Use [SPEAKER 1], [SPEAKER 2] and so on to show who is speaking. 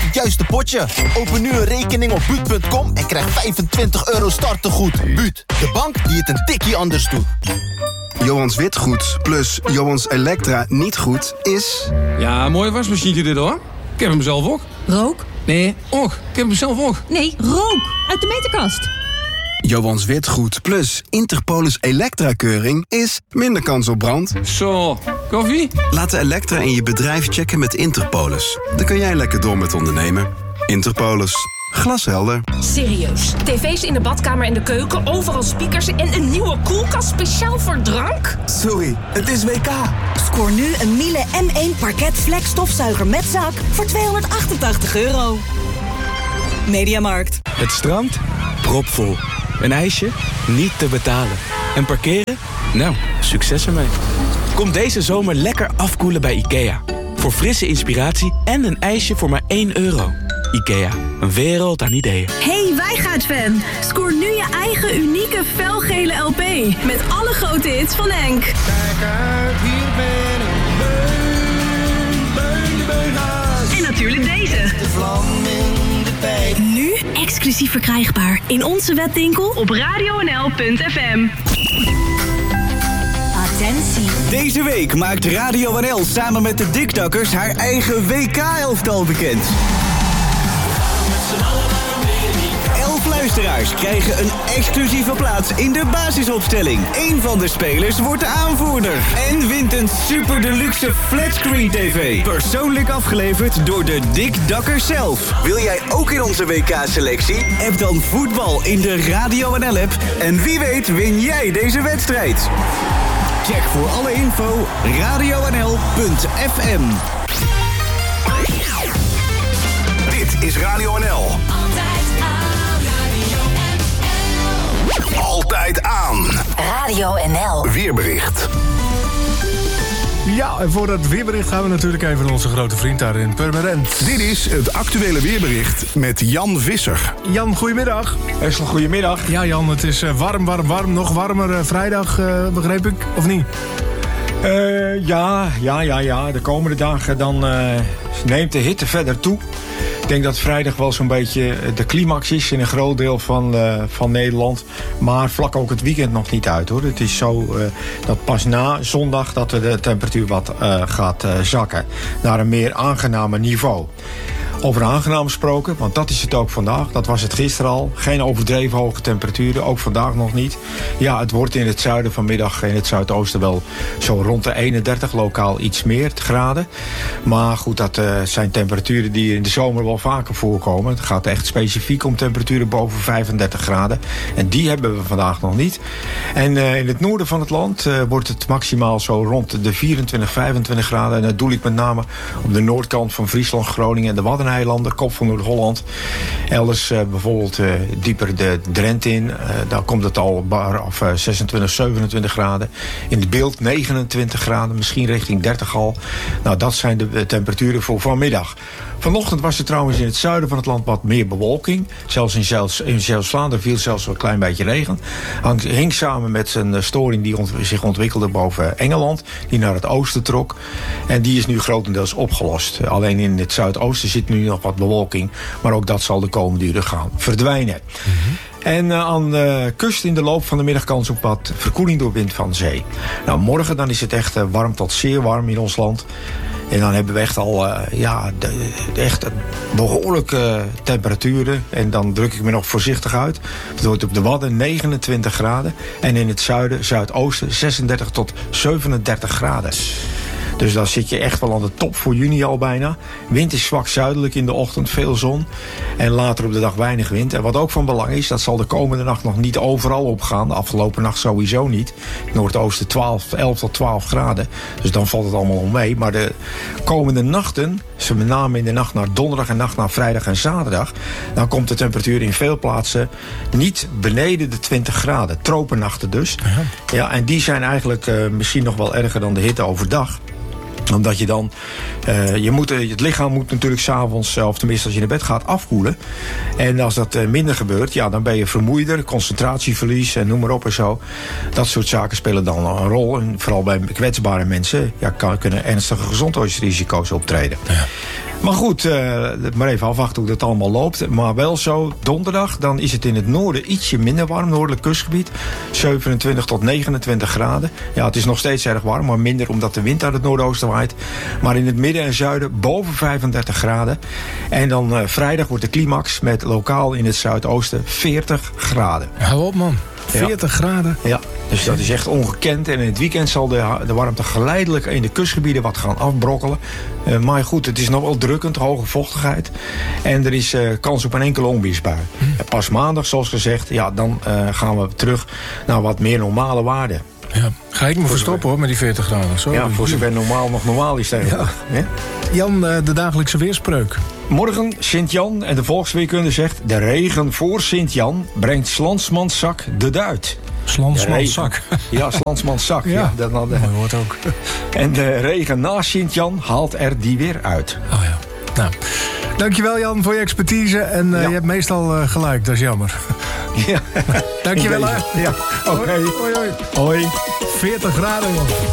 [SPEAKER 1] het juiste potje. Open nu een rekening op Buut.com en krijg €25 startegoed. Buut, de bank die het een tikkie anders doet.
[SPEAKER 2] Johans Witgoed plus Johans Elektra niet goed is...
[SPEAKER 3] Ja, mooie wasmachine dit hoor. Ik heb hem zelf ook.
[SPEAKER 4] Rook?
[SPEAKER 3] Nee, ook. Ik heb hem zelf ook.
[SPEAKER 4] Nee, rook. Uit de meterkast.
[SPEAKER 2] Johans Witgoed plus Interpolis Elektra-keuring is minder kans op brand.
[SPEAKER 3] Zo, koffie?
[SPEAKER 2] Laat de Elektra in je bedrijf checken met Interpolis. Dan kan jij lekker door met ondernemen. Interpolis. Glashelder.
[SPEAKER 5] Serieus, tv's in de badkamer en de keuken, overal speakers en een nieuwe koelkast speciaal voor drank?
[SPEAKER 1] Sorry, het is WK.
[SPEAKER 6] Scoor nu een Miele M1 Parket Flex stofzuiger met zak voor €288. Mediamarkt.
[SPEAKER 7] Het strand? Propvol. Een ijsje? Niet te betalen. En parkeren? Nou, succes ermee. Kom deze zomer lekker afkoelen bij IKEA. Voor frisse inspiratie en een ijsje voor maar €1. IKEA, een wereld aan ideeën.
[SPEAKER 8] Hey Wijngaard-fan, scoor nu je eigen unieke felgele LP. Met alle grote hits van Henk.
[SPEAKER 9] Kijk uit, hier ben ik,
[SPEAKER 8] en natuurlijk deze.
[SPEAKER 9] de vlam in de pijp.
[SPEAKER 8] Nu exclusief verkrijgbaar in onze webwinkel op radionl.fm.
[SPEAKER 6] Attentie.
[SPEAKER 10] Deze week maakt Radio NL samen met de Dikdakkers haar eigen WK-elftal bekend. 11 luisteraars krijgen een exclusieve plaats in de basisopstelling. Eén van de spelers wordt de aanvoerder. En wint een super deluxe flatscreen TV. Persoonlijk afgeleverd door de Dikdakkers zelf. Wil jij ook in onze WK-selectie? App dan voetbal in de Radio NL-app. En wie weet win jij deze wedstrijd. Check voor alle info radionl.fm.
[SPEAKER 11] Dit is Radio NL. Altijd aan.
[SPEAKER 6] Radio NL.
[SPEAKER 11] Weerbericht.
[SPEAKER 12] Ja, en voor dat weerbericht gaan we natuurlijk even naar onze grote vriend daar in Purmerend.
[SPEAKER 11] Dit is het actuele weerbericht met Jan Visser.
[SPEAKER 12] Jan, goedemiddag.
[SPEAKER 13] Hessel, goedemiddag.
[SPEAKER 12] Ja, Jan, het is warm. Nog warmer vrijdag, begreep ik, of niet?
[SPEAKER 13] Ja. De komende dagen dan neemt de hitte verder toe. Ik denk dat vrijdag wel zo'n beetje de climax is in een groot deel van Nederland. Maar vlak ook het weekend nog niet uit, hoor. Het is zo dat pas na zondag dat de temperatuur wat gaat zakken naar een meer aangenamer niveau. Over aangenaam gesproken, want dat is het ook vandaag. Dat was het gisteren al. Geen overdreven hoge temperaturen, ook vandaag nog niet. Ja, het wordt in het zuiden vanmiddag, in het zuidoosten wel zo rond de 31, lokaal iets meer graden. Maar goed, dat zijn temperaturen die in de zomer wel vaker voorkomen. Het gaat echt specifiek om temperaturen boven 35 graden. En die hebben we vandaag nog niet. En in het noorden van het land wordt het maximaal zo rond de 24, 25 graden. En dat doe ik met name op de noordkant van Friesland, Groningen en de Waddeneilanden, kop van Noord-Holland. Elders bijvoorbeeld dieper de Drenthe in. Daar komt het al af 26, 27 graden. In het Beeld 29 graden, misschien richting 30 al. Nou, dat zijn de temperaturen voor vanmiddag. Vanochtend was er trouwens in het zuiden van het land wat meer bewolking. Zelfs in Zeeuws-Vlaanderen viel zelfs een klein beetje regen. Hing samen met een storing die zich ontwikkelde boven Engeland, die naar het oosten trok. En die is nu grotendeels opgelost. Alleen in het zuidoosten zit nu nog wat bewolking. Maar ook dat zal de komende uren gaan verdwijnen. En aan de kust in de loop van de middag kans op wat verkoeling door wind van zee. Nou, morgen dan is het echt warm tot zeer warm in ons land. En dan hebben we echt al echt behoorlijke temperaturen. En dan druk ik me nog voorzichtig uit. Het wordt op de Wadden 29 graden. En in het zuiden, zuidoosten 36 tot 37 graden. Dus dan zit je echt wel aan de top voor juni al bijna. Wind is zwak zuidelijk in de ochtend, veel zon. En later op de dag weinig wind. En wat ook van belang is, dat zal de komende nacht nog niet overal opgaan. De afgelopen nacht sowieso niet. Noordoosten 11 tot 12 graden. Dus dan valt het allemaal om mee. Maar de komende nachten, met name in de nacht naar donderdag en nacht naar vrijdag en zaterdag, dan komt de temperatuur in veel plaatsen niet beneden de 20 graden. Tropennachten dus. Ja, en die zijn eigenlijk misschien nog wel erger dan de hitte overdag. Omdat je dan, het lichaam moet natuurlijk 's avonds, of tenminste als je naar bed gaat, afkoelen. En als dat minder gebeurt, ja, dan ben je vermoeider, concentratieverlies en noem maar op en zo. Dat soort zaken spelen dan een rol. En vooral bij kwetsbare mensen kunnen ernstige gezondheidsrisico's optreden. Ja. Maar goed, maar even afwachten hoe dat allemaal loopt. Maar wel zo, donderdag, dan is het in het noorden ietsje minder warm. Noordelijk kustgebied, 27 tot 29 graden. Ja, het is nog steeds erg warm, maar minder omdat de wind uit het noordoosten waait. Maar in het midden en zuiden boven 35 graden. En dan vrijdag wordt de climax met lokaal in het zuidoosten 40 graden.
[SPEAKER 12] Hou op, man. 40 graden?
[SPEAKER 13] Ja, dus dat is echt ongekend. En in het weekend zal de warmte geleidelijk in de kustgebieden wat gaan afbrokkelen. Maar goed, het is nog wel drukkend, hoge vochtigheid. En er is kans op een enkele onweersbui. Pas maandag, zoals gezegd, ja, dan gaan we terug naar wat meer normale waarden.
[SPEAKER 12] Ja, ga ik me verstoppen hoor, met die 40 graden. Zo,
[SPEAKER 13] ja, voor zover normaal nog normaal is tegenwoordig. Ja.
[SPEAKER 12] Jan, de dagelijkse weerspreuk.
[SPEAKER 13] Morgen, Sint-Jan en de volksweerkunde zegt... de regen voor Sint-Jan brengt Slansmanszak de duit.
[SPEAKER 12] Slansmanszak.
[SPEAKER 13] Ja, Slansmanszak.
[SPEAKER 12] Ja,
[SPEAKER 13] dat
[SPEAKER 12] mooi woord ook.
[SPEAKER 13] En de regen na Sint-Jan haalt er die weer uit.
[SPEAKER 12] Oh ja. Nou, dankjewel Jan voor je expertise. En je hebt meestal gelijk, dat is jammer.
[SPEAKER 13] Ja.
[SPEAKER 12] Dankjewel hè.
[SPEAKER 13] Ja, oké.
[SPEAKER 12] Hoi, hoi.
[SPEAKER 13] Hoi.
[SPEAKER 12] 40 graden, joh.